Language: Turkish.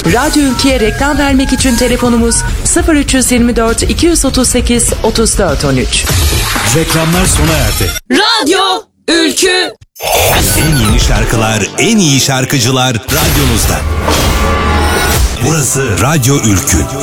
Radyo Ülke'ye reklam vermek için telefonumuz 0324 238 3413. Reklamlar sona erdi. Radyo Ülkü. En yeni şarkılar, en iyi şarkıcılar radyonuzda. Burası Radyo Ülkü.